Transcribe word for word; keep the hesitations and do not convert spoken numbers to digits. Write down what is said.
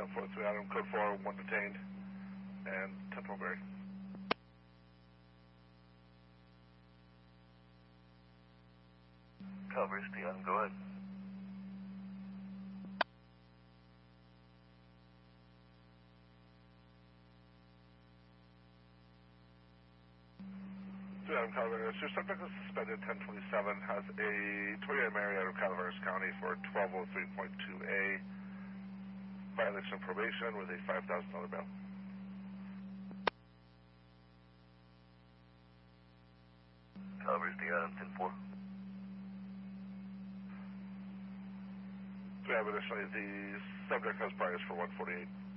one forty-three Adam, code four, one detained, and ten Mulberry. Calvary City, Adam, go ahead. Adam Calaveras, your subject is suspended ten twenty-seven, has a Toyota Mary out of Calaveras County for twelve oh three point two A, violation of probation with a five thousand dollar bail. Calvary City, Adam, ten four. We have additionally, the subject has priors for one forty-eight.